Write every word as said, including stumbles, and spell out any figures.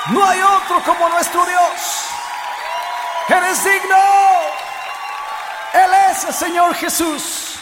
No hay otro como nuestro Dios. Eres digno. Él es el Señor Jesús.